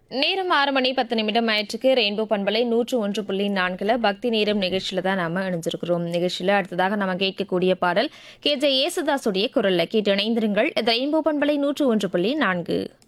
நேரம் 6 மணி 10 நிமிடம் ஆயிற்றுக்கு ரெயின்போ பண்பலை 101.4 பக்தி நேரம் நிகழ்ச்சியில தான் நாம இணைஞ்சிருக்கிறோம். நிகழ்ச்சியில அடுத்ததாக நம்ம கேட்கக்கூடிய பாடல் KJ யேசுதாசுடைய குரல்ல கேட்டு இணைந்திருங்கள். இது ரெயின்போ பண்பலை 101.4.